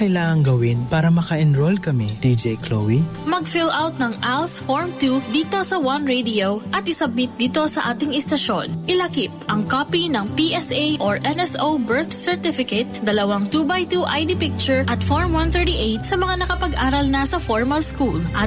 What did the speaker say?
kailangan gawin para maka-enroll kami, DJ Chloe? Mag-fill out ng ALS Form 2 dito sa One Radio at isubmit dito sa ating istasyon. Ilakip ang copy ng PSA or NSO birth certificate, 2 2x2 ID picture at Form 138 sa mga nakapag-aral na sa formal school at